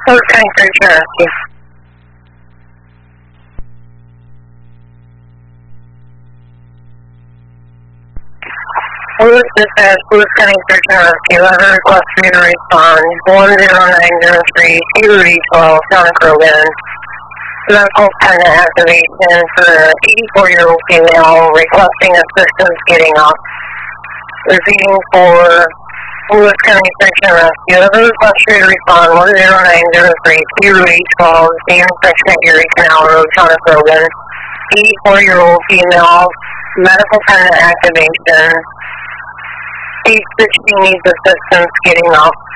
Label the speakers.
Speaker 1: County Search and Rescue. Lewis dispatch, Lewis County Search and Rescue. I have a request for you to respond. 10903, Rudy 12, Town of Krogan. Medical kind of activation for an 84-year-old female requesting assistance getting off. Repeating for Lewis County Search and Rescue. I have a request for you to respond. 10903, Rudy 12, the intersection at Erie Canal Road, Town of Krogan. 84-year-old female, medical kind of activation. States that she needs assistance getting off